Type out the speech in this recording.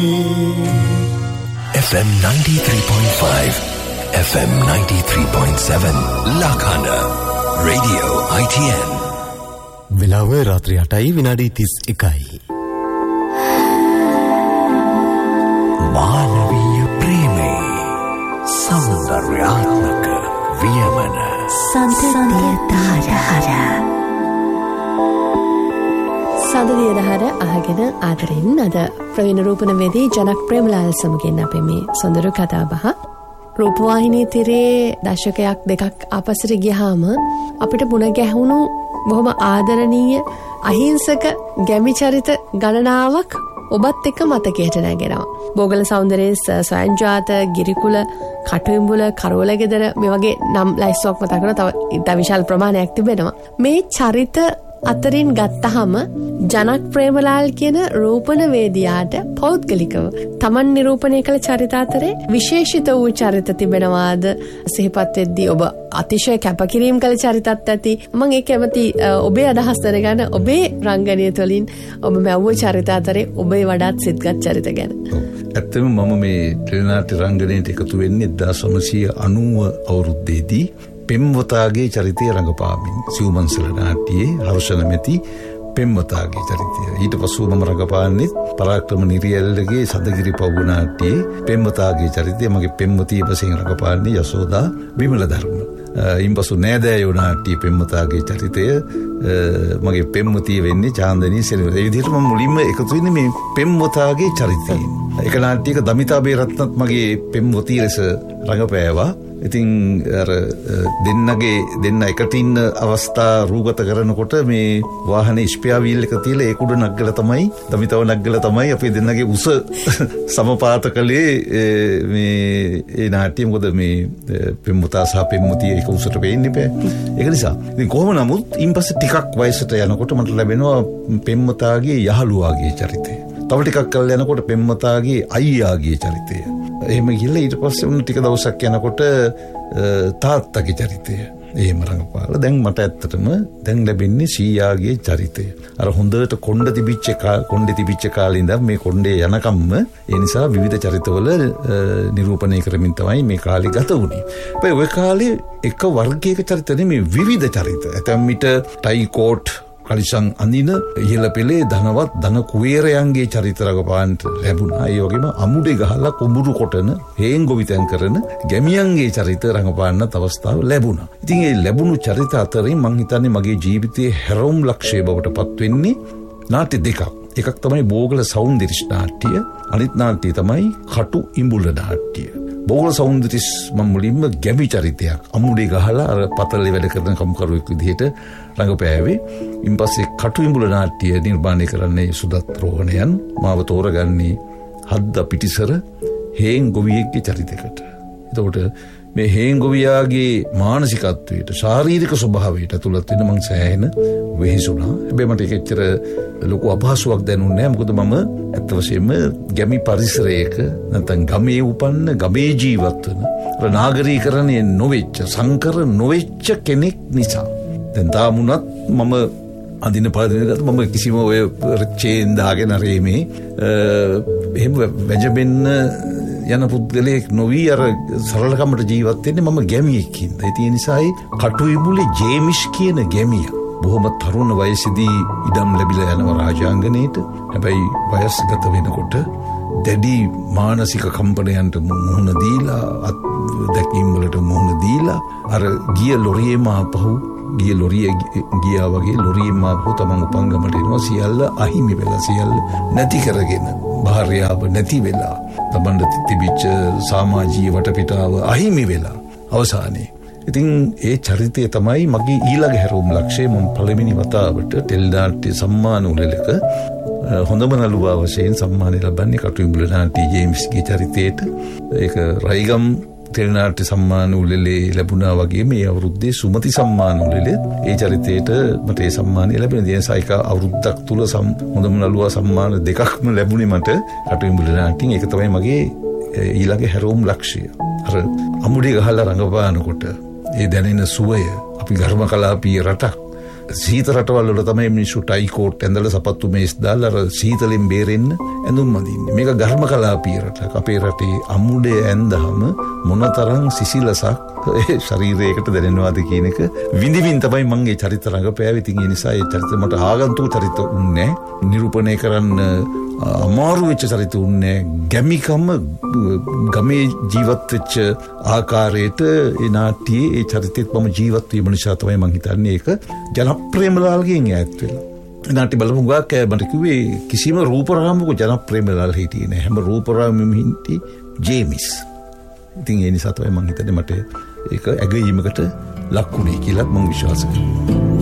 FM 93.5, FM 93.7, Lakhana, Radio ITN. වෙලාව රාත්‍රී 8යි විනාඩි 31යි. මානවීය ප්‍රේමේ සෞන්දර්යාත්මක වියමන සඳරිය දහර අහගෙන ආදරෙන් අද ප්‍රවීණ රූපනවේදී ජනක් ප්‍රේමලාල් සමගින් අපේ මේ සොඳුරු කතා බහ රූපවාහිනී තිරේ දශකයක් දෙකක් අපසර ගියාම අපිට මුණ ගැහුණු බොහොම ආදරණීය අහිංසක ගැමි චරිත ගණනාවක් ඔබත් එක්ක මතකයට නැගෙනවා. බෝගල සෞන්දර්යස්, සයන්ජාත, ගිරිකුල, කටුඹුල, කරවලගෙදර මේ වගේ නම් ලයිස්ට්ක් මතක කරන තව විශාල ප්‍රමාණයක් තිබෙනවා. මේ චරිත අතරින් ගත්තහම ජනක් ප්‍රේමලාල් කියන රූපනවේදියාට පෞද්ගලිකව තමන් නිරූපණය කළ චරිත අතරේ විශේෂිත වූ චරිත තිබෙනවාද සිහිපත් වෙද්දී ඔබ අතිශය කැපකිරීම කළ චරිතත් ඇති. මම ඒ කැමති ඔබේ අදහස් දැනගන්න ඔබේ රංගනය තුළින් ඔබ මැව්ව චරිත අතරේ ඔබේ වඩාත් සිත්ගත් චරිත ගැන. ඇත්තම මම මේ ටෙලිනාට්‍ය රංගනයට එකතු වෙන්නේ 1990 අවුරුද්දේදී පෙම්වතාගේ චරිතය රඟපාමින් සිව්මන්සල නාට්‍යයේ හර්ෂණ මෙති පෙම්වතාගේ චරිතය. ඊට පසුව මම රඟපාන්නේ පරාක්‍රම නිරියල්ලගේ සදගිරි පව්ව නාට්‍යයේ පෙම්වතාගේ චරිතය. මගේ පෙම්වතිය වශයෙන් රඟපාන්නේ යසෝදා විමල ධර්ම. ඉන්පසු නෑදෑයෝ නාට්‍යයේ පෙම්වතාගේ චරිතය මගේ පෙම්වතිය වෙන්නේ චාන්දනී සෙනවිර. ඒ විදිහට මම මුලින්ම එකතු වෙන්නේ මේ පෙම්වතාගේ චරිතයෙන්. එක නාට්‍යයක දමිතා බේරත්නත් මගේ පෙම්වතිය ලෙස රඟපෑවා. ඉතින් අර දෙන්න එකට ඉන්න අවස්ථා රූගත කරනකොට මේ වාහනේ ස්පෙයා වීල් එක තියලා ඒක උඩ නග්ගලා තමයි දමිතව නග්ගලා තමයි අපි දෙන්නගේ උස සමපාත කළේ මේ ඒ නාට්‍යය. මොකද මේ පෙම්වතා සහ පෙම්වතිය එක උසට වෙන්නේ බෑ. ඒක නිසා ඉතින් කොහොම නමුත් ඊපස්සේ ටිකක් වයසට යනකොට මට ලැබෙනවා පෙම්වතාගේ යහළුවාගේ චරිතය. තව ටිකක් කල් යනකොට පෙම්වතාගේ අයියාගේ චරිතය. එහෙම ගිහලා ඊට පස්සේ උන් ටික දවසක් යනකොට තාත්තගේ චරිතය එහෙම රඟපාලා දැන් මට ඇත්තටම දැන් ලැබෙන්නේ සීයාගේ චරිතය. අර හොඳට කොණ්ඩේ තිබිච්ච කාලේ ඉඳන් මේ කොණ්ඩේ යනකම්ම ඒ නිසා විවිධ චරිතවල නිරූපණය කරමින් තමයි මේ කාලේ ගත වුනේ. හැබැයි ওই කාලේ එක වර්ගයක චරිත නෙමෙයි විවිධ චරිත. ඇතැම් විට ටයි කෝට් කලිසම් අඳින ඉහළ පෙළේ ධනවත් ධන කුවේරයන්ගේ චරිත රඟපාන්නට ලැබුණා. ඒ වගේම අමුඩේ ගහලා කුඹුරු කොටන හේන් ගොවිතැන් කරන ගැමියන්ගේ චරිත රඟපාන්නත් අවස්ථාව ලැබුණා. ඉතින් ඒ ලැබුණු චරිත අතරින් මං හිතන්නේ මගේ ජීවිතයේ හැරවුම් ලක්ෂ්‍යය බවට පත් වෙන්නේ නාට්‍ය දෙකක්. එකක් තමයි බෝගල සෞන්දර්ය නාට්‍ය, අනිත් නාට්‍ය තමයි කටු ඉඹුල නාට්‍ය. බෝගල සෞන්දර්ය මම මුලින්ම ගැමි චරිතයක් අමුඩේ ගහලා අර පතලේ වැඩ කරන කම්කරුවෙක් විදිහට රඟපෑවේ. ඉන්පස්සේ කටු ඉඹුල නාට්‍ය නිර්මාණය කරන්නේ සුදත් රෝහණයන්. මාව තෝරගන්නේ හද්ද පිටිසර හේන් ගොවියෙක්ගේ චරිතයකට. එතකොට මේ හේන් ගොවියාගේ මානසිකත්වයට ශාරීරික ස්වභාවයට ඇතුළත් වෙන මං සෑහෙන වෙහෙසුණා. හැබැයි මට ඒක එච්චර ලොකු අපහසුයක් දැනුන්නේ නැහැ. මොකද මම ඇත්ත වශයෙන්ම ගැමි පරිසරයක නැත්නම් ගමේ උපන්න ගමේ ජීවත් වෙන නාගරීකරණය නොවෙච්ච සංකර නොවෙච්ච කෙනෙක් නිසා. දැන් තාමුණත් මම අඳින පාදනකට මම කිසිම ඔය චේන් දාගෙන රේමේ එහෙම වැජබෙන්න යන පුද්ගලයෙක් නොවී අර සරලකමට ජීවත් වෙන්නේ මම ගැමියෙක් හින්දා. ඒ නිසායි කටුයිබුලේ ජේමිස් කියන ගැමියා බොහොම තරුණ වයසේදී ඉඩම් ලැබිලා යනවා රාජාංගණයට. හැබැයි වයස්ගත වෙනකොට දැඩි මානසික කම්පනයන්ට මුහුණ දීලා අත්දැකීම් වලට මුහුණ දීලා අර ගිය ලොරියේම ආපහු ගිය ලොරිය ගියා වගේ ලොරියේම ආපහු තමන් උපංගමට එනවා. සියල්ල අහිමි වෙලා සියල්ල නැති කරගෙන භාර්යාව නැති වෙලා තමන්ට තිබිච්ච සමාජීය වටපිටාව අහිමි වෙලා අවසානයේ ඉතින් ඒ චරිතය තමයි මගේ ඊළඟ හැරවුම් ලක්ෂ්‍යය. මම පළවෙනි වතාවට ටෙලිනාට්‍ය සම්මාන උළෙලක හොඳම නළුවා වශයෙන් සම්මානය ලබන්නේ කටු ඉඹුල නාට්‍ය ජේම්ස්ගේ චරිතයට. ඒක රයිගම් ටෙලිනාට්‍ය සම්මාන උළෙලේ ලැබුණා වගේ මේ අවුරුද්දේ සුමති සම්මාන උළෙලේ ඒ චරිතයට මට ඒ සම්මානය ලැබෙන. ඒ නිසා ඒක අවුරුද්දක් තුල හොඳම නළුවා සම්මාන දෙකක්ම ලැබුණේ මට කටු ඉඹුල නාට්‍යෙන්. ඒක තමයි මගේ ඊළඟ හැරවුම් ලක්ෂ්‍යය. අර අමුඩේ ගහලා රඟපානකොට ඒ දැනෙන සුවය අපි ගර්ම කලාපීය රටක් සීත රටවල් වල තමයි මිනිස්සු ටයි කෝට් ඇඳලා සපත්තු මේස් දාලා සීතලෙන් බේරෙන්න ඇඳුම් අඳින්නේ. මේක ඝර්ම කලාපීය රටක්. අපේ රටේ අමුඩේ ඇඳහම මොනතරම් සිසිලසක් ශරීරයකට දැනෙනවාද කියන එක විඳින්න තමයි මම ඒ චරිත රංගපෑවේ. ඉතින් ඒ නිසා ඒ චරිත මට ආගන්තුක චරිත උන්නේ නිරූපණය කරන්න අමාරු වෙච්ච චරිත උන්නේ ගැමිකම ගමේ ජීවත් වෙච්ච ආකාරයට ඒ නාට්‍යයේ ඒ චරිතෙත් මම ජීවත් වීම නිසා තමයි මම හිතන්නේ ඒක ජනප්‍රේමලාල්ගෙන් ඈත් වෙලා. නාට්‍ය බලමු ගාක් මට කිව්වේ කිසිම රූපරාමක ජනප්‍රේමලාල් හිටියේ නෑ. හැම රූපරාමෙම හිටියේ ජේමිස්. ඉතින් ඒ නිසා තමයි මම හිතන්නේ මට ඒක ඇගීමකට ලක්ුණේ කියලා මම විශ්වාස කරනවා.